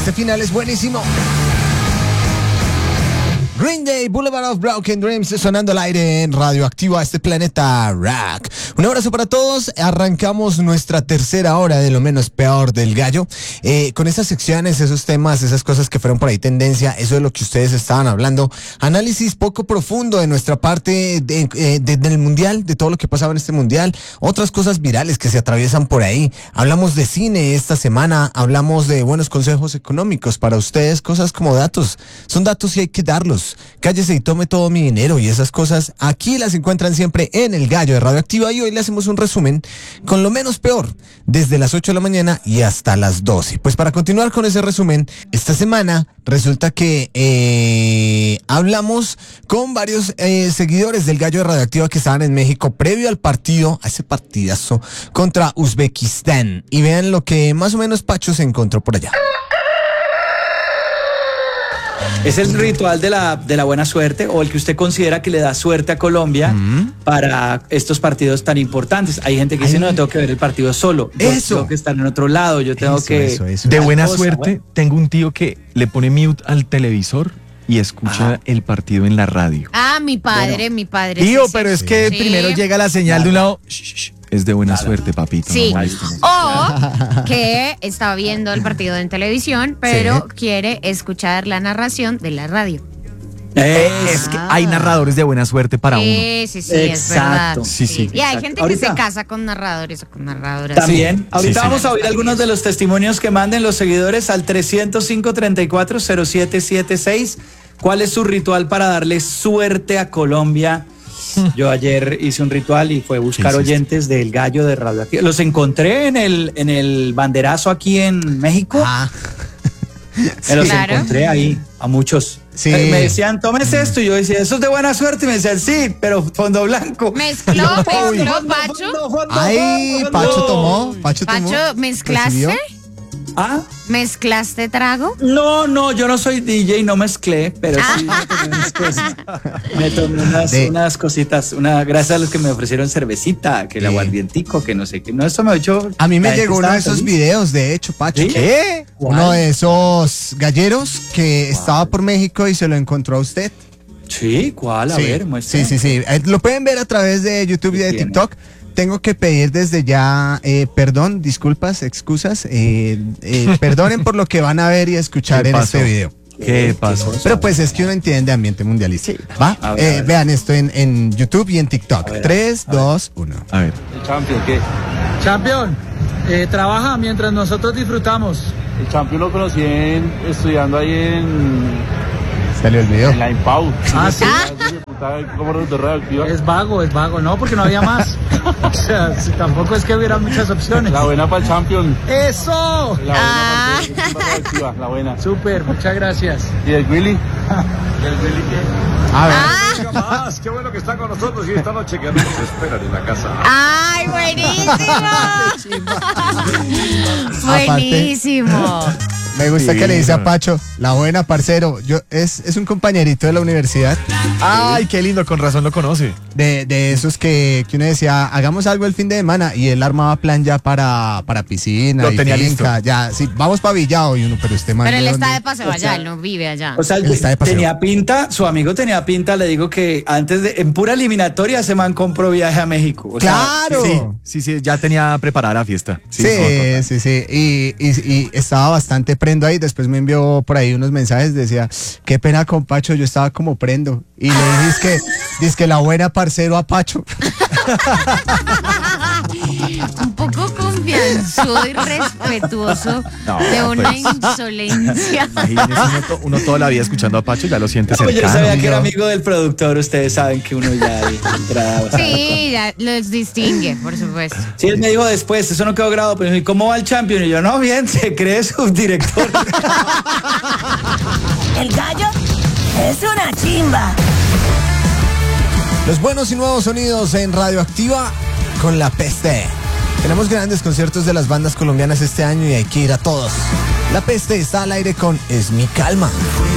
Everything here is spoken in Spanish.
Este final es buenísimo. Green Day, Boulevard of Broken Dreams, sonando al aire en Radioactiva, este planeta rock. Un abrazo para todos. Arrancamos nuestra tercera hora de lo menos peor del gallo. Con esas secciones, esos temas, esas cosas que fueron por ahí tendencia, eso de lo que ustedes estaban hablando. Análisis poco profundo de nuestra parte del mundial, de todo lo que pasaba en este mundial. Otras cosas virales que se atraviesan por ahí. Hablamos de cine esta semana, hablamos de buenos consejos económicos para ustedes, cosas como datos. Son datos y hay que darlos. Cállese y tome todo mi dinero y esas cosas aquí las encuentran siempre en El Gallo de Radioactiva, y hoy le hacemos un resumen con lo menos peor desde las 8 de la mañana y hasta las 12. Pues para continuar con ese resumen, esta semana resulta que hablamos con varios seguidores del Gallo de Radioactiva que estaban en México previo al partido, a ese partidazo contra Uzbekistán, y vean lo que más o menos Pacho se encontró por allá. Es el ritual de la buena suerte, o el que usted considera que le da suerte a Colombia para estos partidos tan importantes. Hay gente que dice, no, tengo que ver el partido solo. Yo tengo que estar en otro lado, yo tengo eso. De buena suerte, tengo un tío que le pone mute al televisor y escucha el partido en la radio. Ah, mi padre. Tío, pero es que primero llega la señal de un lado. Es de buena suerte, papito. Sí. O que está viendo el partido en televisión, pero quiere escuchar la narración de la radio. Es que hay narradores de buena suerte para uno. Sí, es verdad. Sí. Y hay gente que se casa con narradores o con narradoras. También. Ahorita vamos a oír algunos de los testimonios que manden los seguidores al 305-340776. ¿Cuál es su ritual para darle suerte a Colombia? Yo ayer hice un ritual y fue buscar oyentes del Gallo de Radioactiva. Los encontré en el banderazo aquí en México. Me los encontré ahí, a muchos. Sí. Me decían, tómese esto. Y yo decía, eso es de buena suerte. Y me decían, sí, pero fondo blanco. Mezcló, Pacho. Pacho tomó. Pacho, ¿mezclaste? ¿Recibió? ¿Ah? ¿Mezclaste trago? No, yo no soy DJ, no mezclé, pero sí me tomé unas cositas, gracias a los que me ofrecieron cervecita, que el aguardientico, que no sé qué. No, eso me ha hecho. A mí me llegó uno de esos videos, de hecho, Pacho. ¿Sí? ¿Qué? Uno de esos galleros que estaba por México y se lo encontró a usted. Sí, ¿cuál? A ver, muestra. Sí. Lo pueden ver a través de YouTube y de TikTok. Tengo que pedir desde ya perdón, disculpas, excusas, perdonen por lo que van a ver y escuchar en este video. ¿Qué pasó? Pero pues es que uno entiende ambiente mundialista. ¿Va? A ver. Vean esto en YouTube y en TikTok. 3, 2, 1. A ver. ¿El Champion qué? Champion, trabaja mientras nosotros disfrutamos. El Champion lo conocí estudiando ahí en... Salió el video. En la IMPAU. Sí. Es vago, no, porque no había más. O sea, tampoco es que hubiera muchas opciones. La buena para el Champion. ¡Eso! La buena. La buena. Súper, muchas gracias. ¿Y el Willy? ¿El Willy qué? A ver. Más, qué bueno que está con nosotros y esta noche que nos esperan en la casa. ¡Ay, buenísimo! Me gusta que le dice a Pacho, la buena, parcero. Es un compañerito de la universidad. Ay, qué lindo, con razón lo conoce. De esos que uno decía, hagamos algo el fin de semana, y él armaba plan ya para piscina. Lo y tenía finca, listo. Ya, sí, vamos para Villado y uno, pero Pero él está de paseo allá, él no vive allá. O sea, tenía pinta, su amigo tenía pinta, le digo que en pura eliminatoria ese man compró viaje a México. O ¡claro! Sí, ya tenía preparada la fiesta. Sí. Y estaba bastante prendo ahí. Después me envió por ahí unos mensajes, decía, qué pena con Pacho, yo estaba como prendo. Y le dije, dice que la buena, parcero, a Pacho. Un poco confianzudo y respetuoso de una insolencia. Imagínese uno toda la vida escuchando a Pacho, ya lo siente cercano. Yo sabía que era amigo del productor, ustedes saben que uno ya entraba. Sí, ya los distingue, por supuesto. Sí, él me dijo después, eso no quedó grabado, pero me dijo, ¿cómo va el Champion? Y yo, no, bien, se cree subdirector. El Gallo es una chimba. Los buenos y nuevos sonidos en Radioactiva con La Peste. Tenemos grandes conciertos de las bandas colombianas este año y hay que ir a todos. La Peste está al aire con Es mi calma.